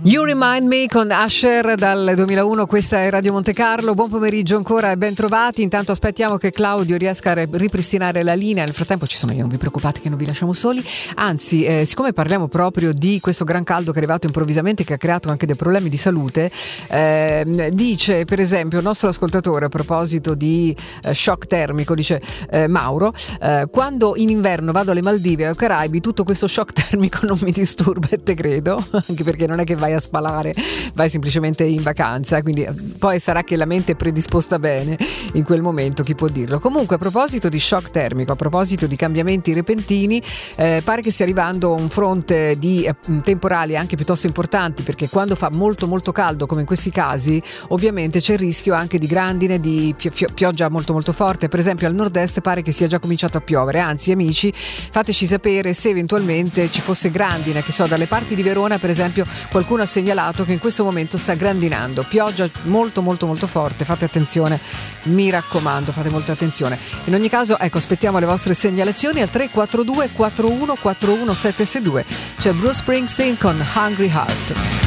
You Remind Me con Usher dal 2001, questa è Radio Monte Carlo. Buon pomeriggio ancora e ben trovati. Intanto aspettiamo che Claudio riesca a ripristinare la linea. Nel frattempo ci sono io, non vi preoccupate che non vi lasciamo soli. Anzi, siccome parliamo proprio di questo gran caldo che è arrivato improvvisamente, che ha creato anche dei problemi di salute, dice per esempio il nostro ascoltatore a proposito di shock termico, dice Mauro, quando in inverno vado alle Maldive o ai Caraibi tutto questo shock termico non mi disturba, e te credo, anche perché non è che vai a spalare, vai semplicemente in vacanza, quindi poi sarà che la mente è predisposta bene in quel momento, chi può dirlo. Comunque, a proposito di shock termico, a proposito di cambiamenti repentini, pare che stia arrivando un fronte di temporali anche piuttosto importanti, perché quando fa molto molto caldo come in questi casi ovviamente c'è il rischio anche di grandine, di pioggia molto molto forte. Per esempio al nord-est pare che sia già cominciato a piovere, anzi amici, fateci sapere se eventualmente ci fosse grandine, che so, dalle parti di Verona per esempio qualcuno ha segnalato che in questo momento sta grandinando, pioggia molto molto molto forte, fate attenzione, mi raccomando, fate molta attenzione. In ogni caso, ecco, aspettiamo le vostre segnalazioni al 342 41 41 762. C'è Bruce Springsteen con Hungry Heart.